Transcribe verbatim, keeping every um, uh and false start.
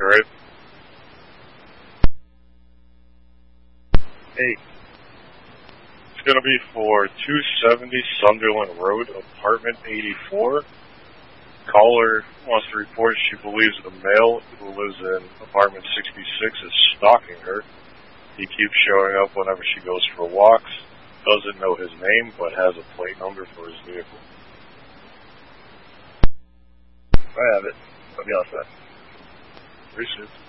right? Hey. It's going to be for two seventy Sunderland Road, apartment eighty-four. Caller wants to report she believes the male who lives in apartment sixty-six is stalking her. He keeps showing up whenever she goes for walks, doesn't know his name, but has a plate number for his vehicle. I have it. I'll be all set. Appreciate it.